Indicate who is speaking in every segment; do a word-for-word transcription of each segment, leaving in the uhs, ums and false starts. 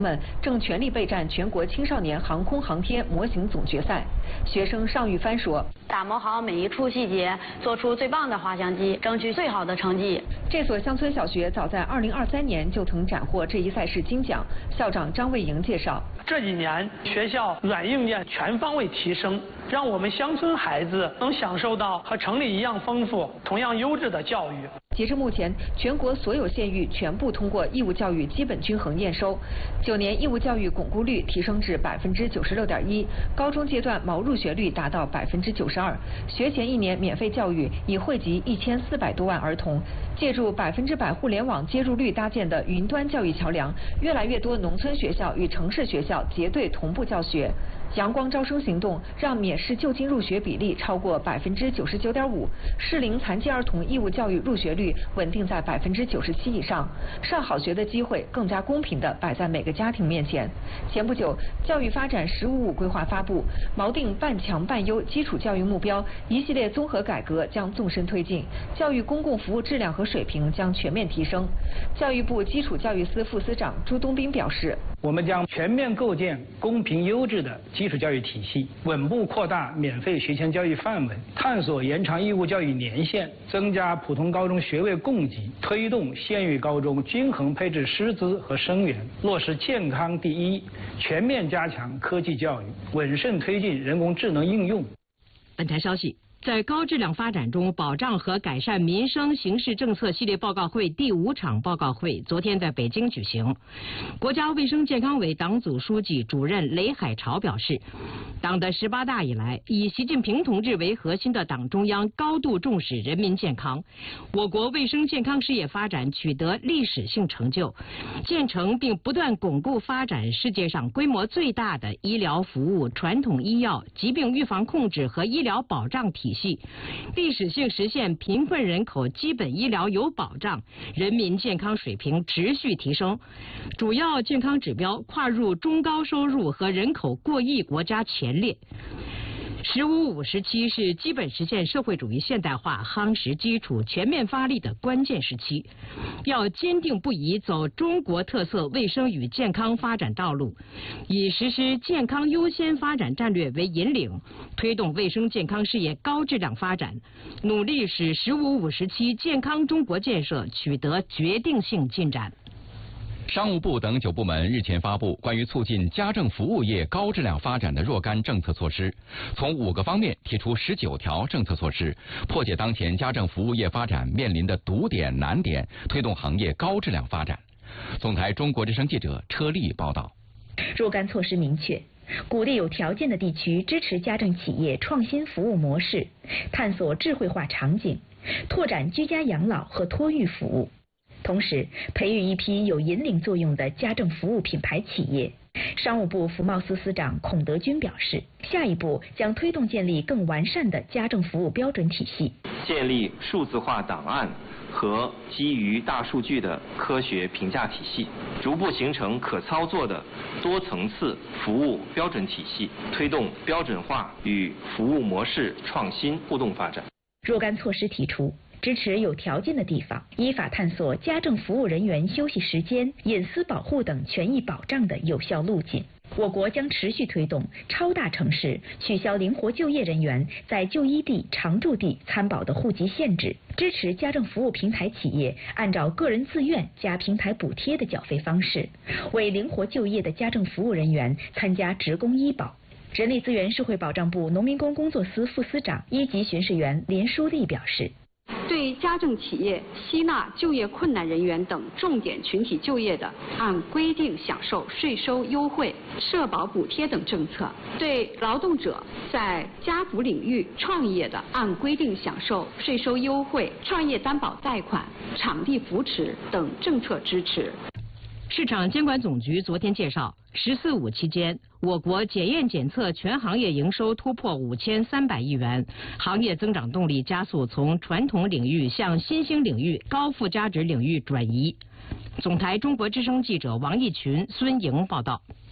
Speaker 1: 们正全力备战全国青少年航空航天模型总决赛。学生尚玉帆说：“
Speaker 2: 打磨好每一处细节，做出最棒的滑翔机，争取最好的成绩。”
Speaker 1: 这所乡村小学早在二零二三年就曾斩获这一赛事金奖。校长张卫营介绍：“
Speaker 3: 这几年学校软硬件全方位提升，让我们乡村孩子能享受到和城里一样丰富、同样优质的教育。”
Speaker 1: 截至目前，全国所有县域全部通过义务教育基本均衡验收，九年义务教育巩固率提升至百分之九十六点一，高中阶段毛入学率达到百分之九十二，学前一年免费教育已惠及一千四百多万儿童。借助百分之百互联网接入率搭建的云端教育桥梁，越来越多农村学校与城市学校结对同步教学。阳光招生行动让免试就近入学比例超过百分之九十九点五，适龄残疾儿童义务教育入学率稳定在百分之九十七以上，上好学的机会更加公平地摆在每个家庭面前。前不久，教育发展“十五五”规划发布，锚定半强半优基础教育目标，一系列综合改革将纵深推进，教育公共服务质量和水平将全面提升。教育部基础教育司副司长朱东斌表示：“
Speaker 4: 我们将全面构建公平优质的基础教育体系，稳步扩大免费学前教育范围，探索延长义务教育年限，增加普通高中学位供给，推动县域高中均衡配置师资和生源，落实健康第一，全面加强科技教育，稳慎推进人工智能应用。”
Speaker 5: 本台消息。在高质量发展中保障和改善民生形势政策系列报告会第五场报告会昨天在北京举行。国家卫生健康委党组书记、主任雷海潮表示，党的十八大以来，以习近平同志为核心的党中央高度重视人民健康，我国卫生健康事业发展取得历史性成就，建成并不断巩固发展世界上规模最大的医疗服务、传统医药、疾病预防控制和医疗保障体系，历史性实现贫困人口基本医疗有保障，人民健康水平持续提升，主要健康指标跨入中高收入和人口过亿国家前列。十五五时期是基本实现社会主义现代化夯实基础、全面发力的关键时期，要坚定不移走中国特色卫生与健康发展道路，以实施健康优先发展战略为引领，推动卫生健康事业高质量发展，努力使十五五时期健康中国建设取得决定性进展。
Speaker 6: 商务部等九部门日前发布关于促进家政服务业高质量发展的若干政策措施，从五个方面提出十九条政策措施，破解当前家政服务业发展面临的堵点难点，推动行业高质量发展。总台中国之声记者车丽报道。
Speaker 7: 若干措施明确，鼓励有条件的地区支持家政企业创新服务模式，探索智慧化场景，拓展居家养老和托育服务。同时，培育一批有引领作用的家政服务品牌企业。商务部服贸司司长孔德军表示，下一步将推动建立更完善的家政服务标准体系，
Speaker 8: 建立数字化档案和基于大数据的科学评价体系，逐步形成可操作的多层次服务标准体系，推动标准化与服务模式创新互动发展。
Speaker 7: 若干措施提出，支持有条件的地方依法探索家政服务人员休息时间、隐私保护等权益保障的有效路径。我国将持续推动超大城市取消灵活就业人员在就医地、常住地参保的户籍限制，支持家政服务平台企业按照个人自愿加平台补贴的缴费方式，为灵活就业的家政服务人员参加职工医保。人力资源社会保障部农民工工作司副司长、一级巡视员林书丽表示，
Speaker 9: 对家政企业吸纳就业困难人员等重点群体就业的，按规定享受税收优惠、社保补贴等政策；对劳动者在家扶领域创业的，按规定享受税收优惠、创业担保贷款、场地扶持等政策支持。
Speaker 5: 市场监管总局昨天介绍，十四五期间，我国检验检测全行业营收突破五千三百亿元，行业增长动力加速从传统领域向新兴领域、高附加值领域转移。总台中国之声记者王义群、孙莹报道。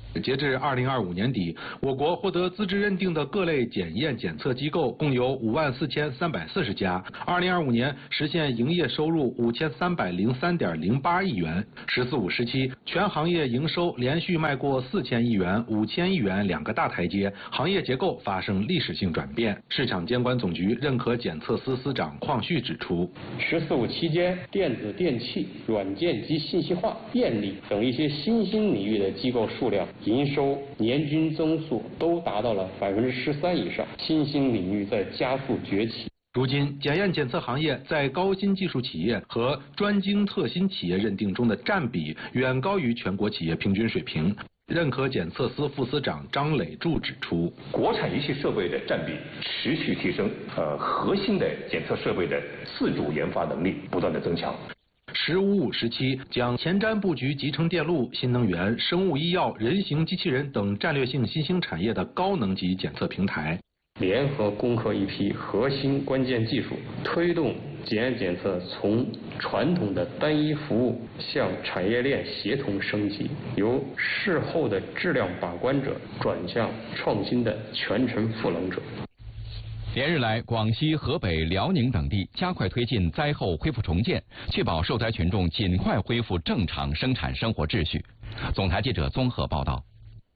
Speaker 10: 截至二零二五年底，我国获得资质认定的各类检验检测机构共有五万四千三百四十家。二零二五年实现营业收入五千三百零三点零八亿元。“十四五”时期，全行业营收连续迈过四千亿元、五千亿元两个大台阶，行业结构发生历史性转变。市场监管总局认可检测司司长邝旭指出，“
Speaker 11: 十四五”期间，电子电器、软件及信息化、电力等一些新兴领域的机构数量营收年均增速都达到了百分之十三以上，新兴领域在加速崛起。
Speaker 10: 如今，检验检测行业在高新技术企业和专精特新企业认定中的占比远高于全国企业平均水平。认可检测司副司长张磊柱指出，
Speaker 12: 国产仪器设备的占比持续提升，呃，核心的检测设备的自主研发能力不断的增强。
Speaker 10: 十五五时期，将前瞻布局集成电路、新能源、生物医药、人形机器人等战略性新兴产业的高能级检测平台，
Speaker 11: 联合攻克一批核心关键技术，推动检验检测从传统的单一服务向产业链协同升级，由事后的质量把关者转向创新的全程赋能者。
Speaker 6: 连日来，广西、河北、辽宁等地加快推进灾后恢复重建，确保受灾群众尽快恢复正常生产生活秩序。总台记者综合报道。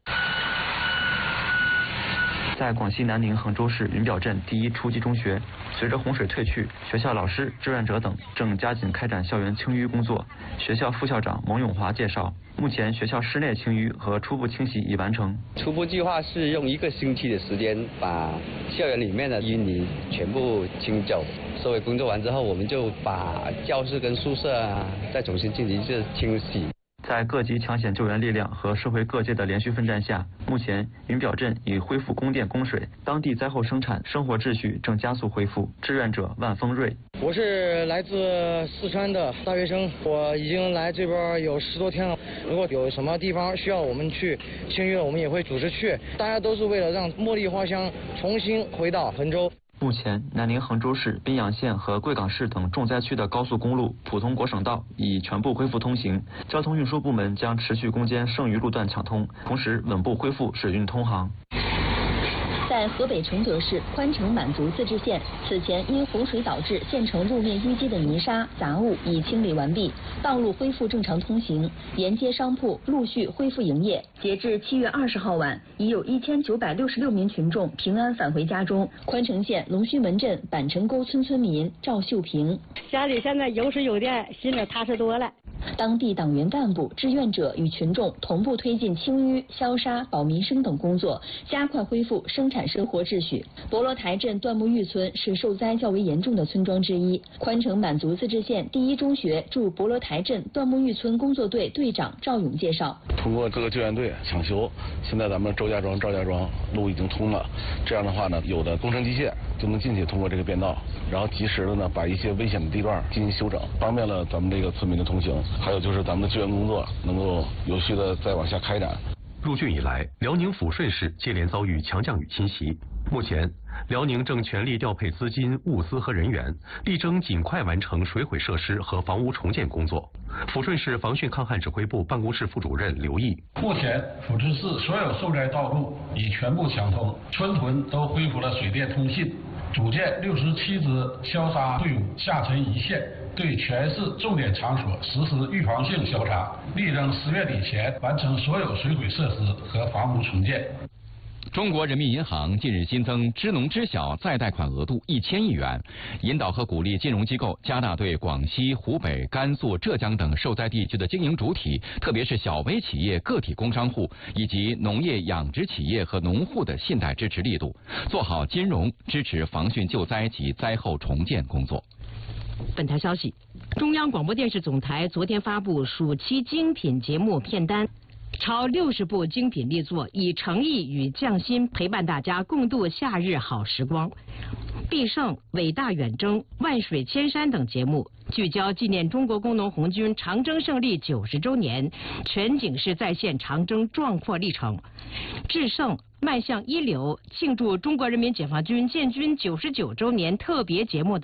Speaker 13: 在广西南宁衡州市云表镇第一初级中学，随着洪水退去，学校老师、志愿者等正加紧开展校园清淤工作。学校副校长蒙永华介绍，目前学校室内清淤和初步清洗已完成。
Speaker 14: 初步计划是用一个星期的时间把校园里面的淤泥全部清走。收尾工作完之后，我们就把教室跟宿舍啊再重新进行一次清洗。
Speaker 13: 在各级抢险救援力量和社会各界的连续奋战下，目前云表镇已恢复供电供水，当地灾后生产生活秩序正加速恢复。志愿者万峰瑞，
Speaker 15: 我是来自四川的大学生，我已经来这边有十多天了。如果有什么地方需要我们去清淤了，我们也会组织去。大家都是为了让茉莉花香重新回到衡州。
Speaker 13: 目前，南宁衡州市、宾阳县和贵港市等重灾区的高速公路、普通国省道已全部恢复通行。交通运输部门将持续攻坚剩余路段抢通，同时稳步恢复水运通航。
Speaker 16: 在河北承德市宽城满族自治县，此前因洪水导致县城路面淤积的泥沙杂物已清理完毕，道路恢复正常通行，沿街商铺陆续恢复营业。截至七月二十号晚，已有一千九百六十六名群众平安返回家中。宽城县龙须门镇板城沟村村民赵秀平，
Speaker 17: 家里现在有水有电，心里踏实多了。
Speaker 16: 当地党员干部、志愿者与群众同步推进清淤、消杀、保民生等工作，加快恢复生产生活秩序。博罗台镇段木峪村是受灾较为严重的村庄之一。宽城满族自治县第一中学驻博罗台镇段木峪村工作队队长赵勇介绍，
Speaker 18: 通过各个救援队抢修，现在咱们周家庄、赵家庄路已经通了。这样的话呢，有的工程机械就能进去通过这个便道，然后及时的呢把一些危险的地段进行修整，方便了咱们这个村民的通行。还有就是咱们的救援工作能够有序的再往下开展。
Speaker 19: 入汛以来，辽宁抚顺市接连遭遇强降雨侵袭。目前，辽宁正全力调配资金、物资和人员，力争尽快完成水毁设施和房屋重建工作。抚顺市防汛抗旱指挥部办公室副主任刘毅，
Speaker 20: 目前，抚顺市所有受灾道路已全部抢通，村屯都恢复了水电通信，组建六十七支消杀队伍下沉一线，对全市重点场所实施预防性消杀，力争十月底前完成所有水毁设施和房屋重建。
Speaker 6: 中国人民银行近日新增支农知晓再贷款额度一千亿元，引导和鼓励金融机构加大对广西、湖北、甘肃、浙江等受灾地区的经营主体，特别是小微企业、个体工商户以及农业养殖企业和农户的信贷支持力度，做好金融支持防汛救灾及灾后重建工作。
Speaker 5: 本台消息，中央广播电视总台昨天发布暑期精品节目片单。超六十部精品力作，以诚意与匠心陪伴大家共度夏日好时光。必胜、伟大远征、万水千山等节目聚焦纪念中国工农红军长征胜利九十周年，全景式再现长征壮阔历程。制胜、迈向一流，庆祝中国人民解放军建军九十九周年特别节目等，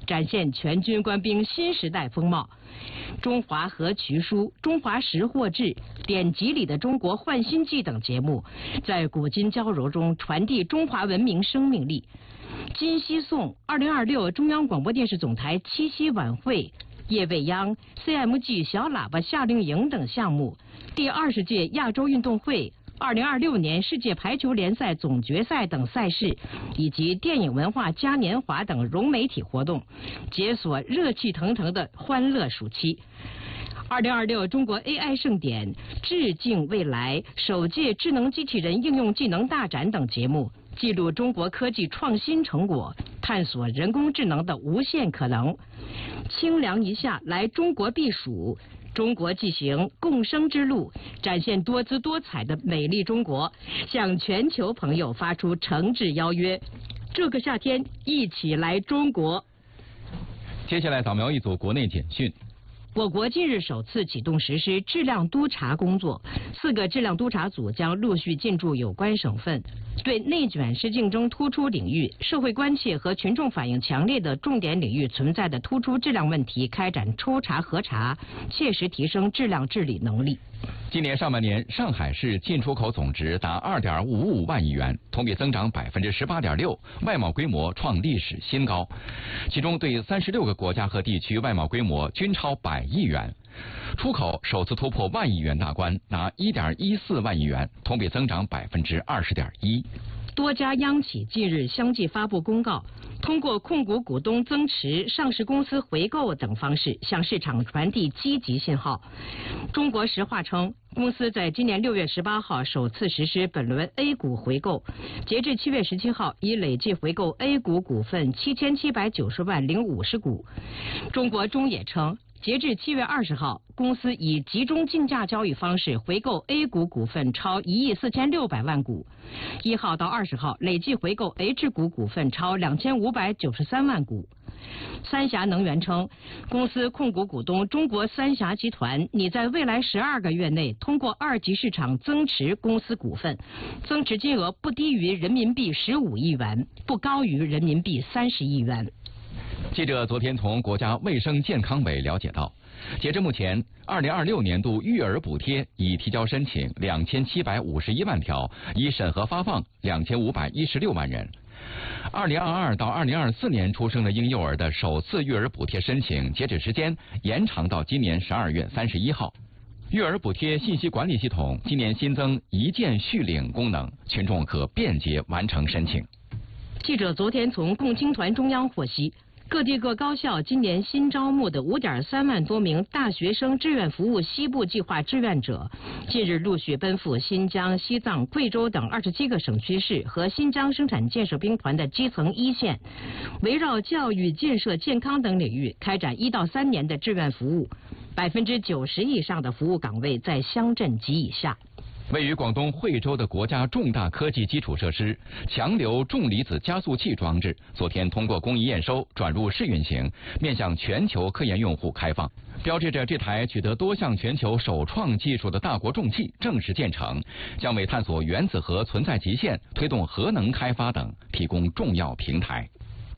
Speaker 5: 展现全军官兵新时代风貌。中华和渠书、中华识货志、典籍里的中国焕新记等节目，在古今交融中传递中华文明生命力。今夕颂二零二六中央广播电视总台七夕晚会、夜未央、C M G 小喇叭夏令营等项目，第二十届亚洲运动会、二零二六年世界排球联赛总决赛等赛事，以及电影文化嘉年华等融媒体活动，解锁热气腾腾的欢乐暑期。二零二六中国 A I 盛典、致敬未来、首届智能机器人应用技能大展等节目，记录中国科技创新成果，探索人工智能的无限可能。清凉一下来中国避暑，中国纪行共生之路，展现多姿多彩的美丽中国，向全球朋友发出诚挚邀约。这个夏天一起来中国。
Speaker 6: 接下来扫描一组国内简讯。
Speaker 5: 我国近日首次启动实施质量督查工作，四个质量督查组将陆续进驻有关省份，对内卷式竞争突出领域、社会关切和群众反映强烈的重点领域存在的突出质量问题开展抽查核查，切实提升质量治理能力。
Speaker 6: 今年上半年，上海市进出口总值达二点五五万亿元，同比增长百分之十八点六，外贸规模创历史新高。其中，对三十六个国家和地区外贸规模均超百亿元，出口首次突破万亿元大关，达一点一四万亿元，同比增长百分之二十点一。
Speaker 5: 多家央企近日相继发布公告，通过控股股东增持、上市公司回购等方式向市场传递积极信号。中国石化称，公司在今年六月十八号首次实施本轮 A 股回购，截至七月十七号已累计回购 A 股股份七千七百九十万零五十股。中国中冶称，截至七月二十号，公司以集中竞价交易方式回购 A 股股份超一亿四千六百万股。一号到二十号累计回购 H 股股份超两千五百九十三万股。三峡能源称，公司控股股东中国三峡集团拟在未来十二个月内通过二级市场增持公司股份，增持金额不低于人民币十五亿元，不高于人民币三十亿元。
Speaker 6: 记者昨天从国家卫生健康委了解到，截至目前，二零二六年度育儿补贴已提交申请两千七百五十一万条，已审核发放两千五百一十六万人。二零二二到二零二四年出生的婴幼儿的首次育儿补贴申请截止时间延长到今年十二月三十一号。育儿补贴信息管理系统今年新增一键续领功能，群众可便捷完成申请。
Speaker 5: 记者昨天从共青团中央获悉，各地各高校今年新招募的五点三万多名大学生志愿服务西部计划志愿者，近日陆续奔赴新疆、西藏、贵州等二十七个省区市和新疆生产建设兵团的基层一线，围绕教育、建设、健康等领域开展一到三年的志愿服务，百分之九十以上的服务岗位在乡镇及以下。
Speaker 6: 位于广东惠州的国家重大科技基础设施强流重离子加速器装置，昨天通过工艺验收转入试运行，面向全球科研用户开放，标志着这台取得多项全球首创技术的大国重器正式建成，将为探索原子核存在极限、推动核能开发等提供重要平台。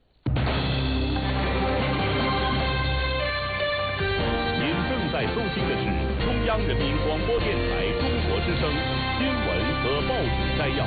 Speaker 12: 您正在收听的是中央人民广播电台中国之声新闻和报纸摘要。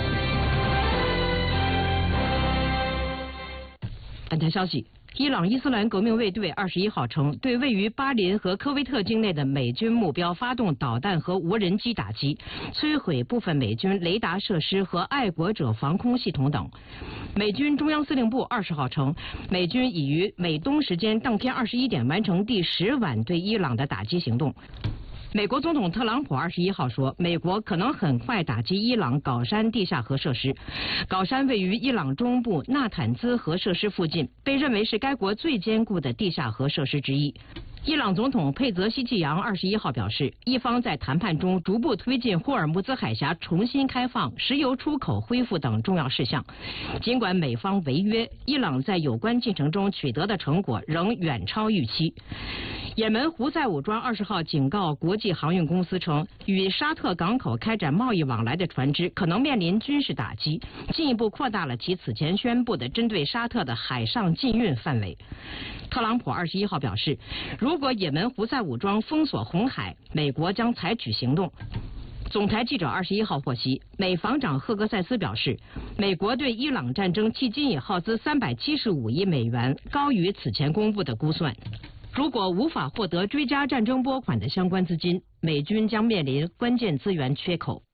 Speaker 5: 本台消息，伊朗伊斯兰革命卫队二十一号称，对位于巴林和科威特境内的美军目标发动导弹和无人机打击，摧毁部分美军雷达设施和爱国者防空系统等。美军中央司令部二十号称，美军已于美东时间当天二十一点完成第十晚对伊朗的打击行动。美国总统特朗普二十一号说，美国可能很快打击伊朗皋山地下核设施。皋山位于伊朗中部纳坦兹核设施附近，被认为是该国最坚固的地下核设施之一。 伊朗总统佩泽希季扬二十一号表示，伊方在谈判中逐步推进霍尔木兹海峡重新开放、石油出口恢复等重要事项。尽管美方违约，伊朗在有关进程中取得的成果仍远超预期。也门胡塞武装二十号警告国际航运公司称，与沙特港口开展贸易往来的船只可能面临军事打击，进一步扩大了其此前宣布的针对沙特的海上禁运范围。特朗普二十一号表示，如果也门胡塞武装封锁红海，美国将采取行动。总台记者二十一号获悉，美防长赫格塞斯表示，美国对伊朗战争迄今已耗资三百七十五亿美元，高于此前公布的估算。如果无法获得追加战争拨款的相关资金，美军将面临关键资源缺口。